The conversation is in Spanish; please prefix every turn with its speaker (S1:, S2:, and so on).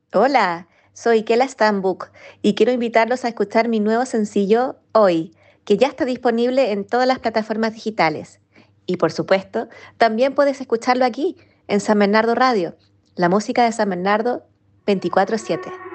S1: Hola, soy Kela Stambuk y quiero invitarlos a escuchar mi nuevo sencillo Hoy, que ya está disponible en todas las plataformas digitales. Y por supuesto, también puedes escucharlo aquí, en San Bernardo Radio, la música de San Bernardo 24/7.